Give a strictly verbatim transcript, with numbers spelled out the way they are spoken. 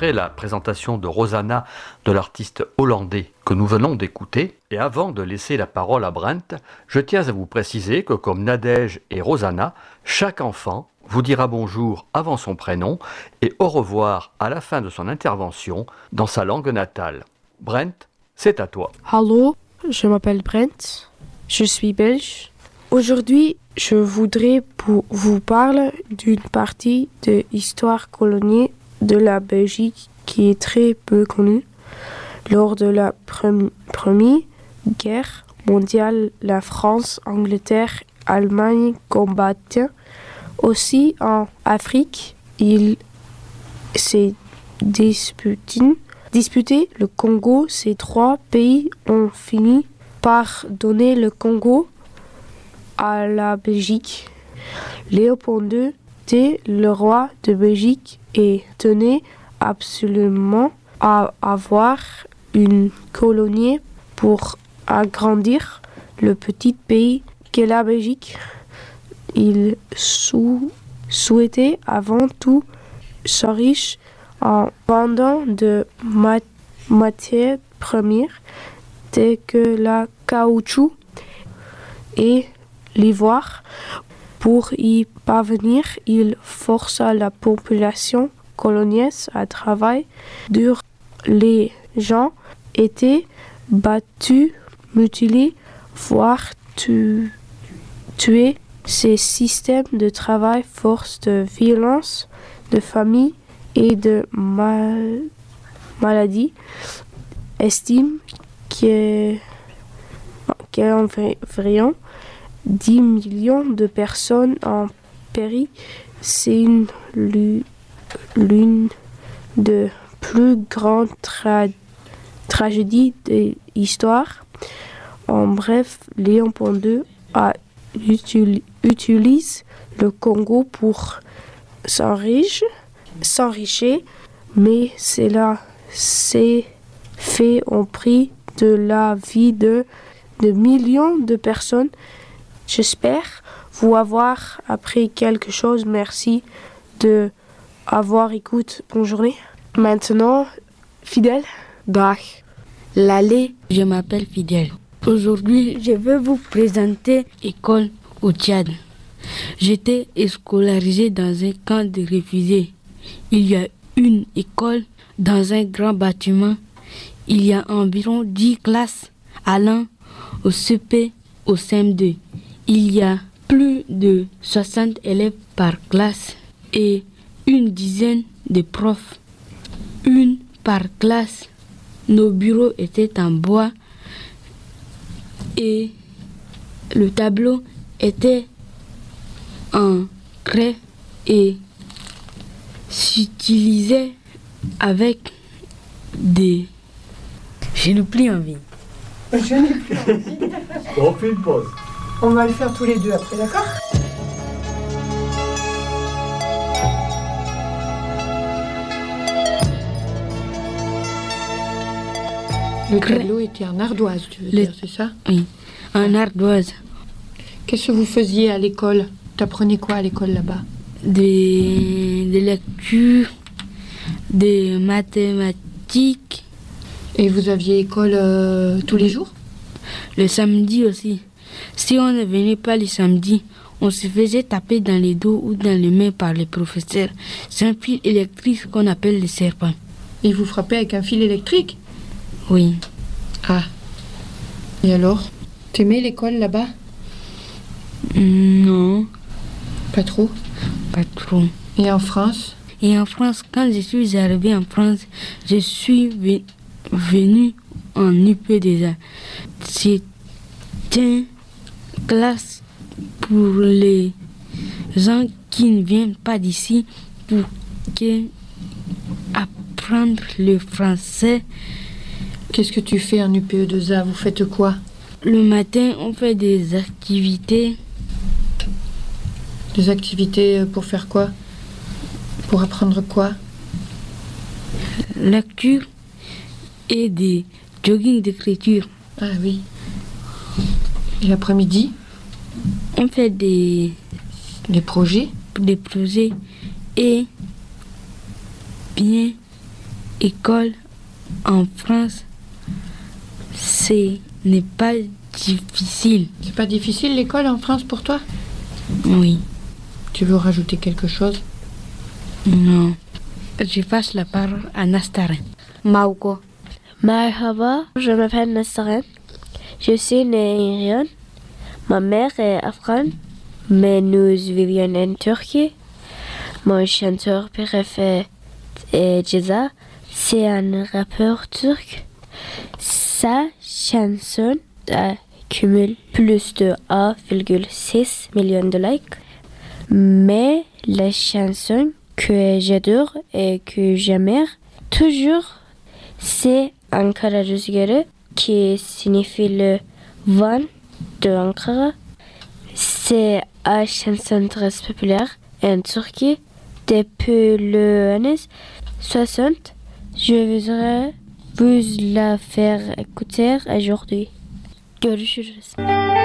après la présentation de Rosanna de l'artiste hollandais que nous venons d'écouter, et avant de laisser la parole à Brent, je tiens à vous préciser que comme Nadège et Rosanna, chaque enfant vous dira bonjour avant son prénom et au revoir à la fin de son intervention dans sa langue natale. Brent, c'est à toi. Hallo, je m'appelle Brent, je suis belge. Aujourd'hui, je voudrais pour vous parler d'une partie de l'histoire coloniale de la Belgique qui est très peu connue. Lors de la pre- Première Guerre mondiale, la France, Angleterre, Allemagne combattaient. Aussi en Afrique, il s'est disputé, disputé le Congo. Ces trois pays ont fini par donner le Congo à la Belgique. Léopold deux était le roi de Belgique et tenait absolument à avoir une colonie pour agrandir le petit pays qu'est la Belgique. Il sou- souhaitait avant tout s'enrichir en vendant de mat- matières premières telles que la caoutchouc et l'ivoire. Pour y parvenir, il força la population coloniale à travailler dur. Les gens étaient battus, mutilés, voire tu- tués. Ces systèmes de travail, force de violence, de famine et de mal- maladie estiment que- qu'environ dix millions de personnes ont péri. C'est une, l'une des plus grandes tra- tragédies de l'histoire. En bref, Léopold deux a util- utilise le Congo pour s'enrichir, s'enrichir, mais cela s'est fait au prix de la vie de, de millions de personnes. J'espère vous avoir appris quelque chose. Merci de avoir écouté. Bonne journée. Maintenant, Fidèle. Dag. L'allée, je m'appelle Fidèle. Aujourd'hui, je vais vous présenter l'école au Tchad. J'étais scolarisé dans un camp de réfugiés. Il y a une école dans un grand bâtiment. Il y a environ dix classes allant au C P, au C M deux. Il y a plus de soixante élèves par classe et une dizaine de profs. Une par classe. Nos bureaux étaient en bois et le tableau était en craie et s'utilisait avec des... Je n'ai plus envie. Je n'ai plus envie. On fait une pause. On va le faire tous les deux après, d'accord? Le tableau était en ardoise, tu veux Le- dire, c'est ça? Oui, en ardoise. Qu'est-ce que vous faisiez à l'école? T'apprenais quoi à l'école là-bas? Des, des lectures, des mathématiques, Et vous aviez école euh, tous les jours? le samedi aussi. Si on ne venait pas le samedi, on se faisait taper dans les dos ou dans les mains par les professeurs. C'est un fil électrique qu'on appelle le serpent. Et vous frappez avec un fil électrique? Oui. Ah. Et alors? T'aimais l'école là-bas? Non, Pas trop. pas trop. Et en France? Et en France, quand je suis arrivée en France, je suis ve- venue en U P deux A. C'est une classe pour les gens qui ne viennent pas d'ici pour que apprendre le français. Qu'est-ce que tu fais en U P E deux A? Vous faites quoi? Le matin, on fait des activités, Des activités pour faire quoi? Pour apprendre quoi? lecture et des jogging d'écriture. Ah oui. Et l'après-midi? On fait des, Des projets? des projets et bien école en France, ce n'est pas difficile. C'est pas difficile l'école en France pour toi? Oui. Tu veux rajouter quelque chose? Non. Je passe la parole à Nastaren. Mauko. Merhaba, je m'appelle Nastaren. Je suis née en Iran. Ma mère est afghane, mais nous vivions en Turquie. Mon chanteur préféré est Ceza. C'est un rappeur turc. Sa chanson accumule plus de un virgule six million de likes. Mais la chanson que j'adore et que j'aime toujours, c'est Ankara Rüzgarı, qui signifie le vent de Ankara. C'est une chanson très populaire en Turquie depuis les années soixante. Je voudrais vous la faire écouter aujourd'hui. Görüşürüz.